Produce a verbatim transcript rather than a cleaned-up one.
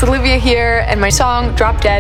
It's Olivia here, and my song Drop Dead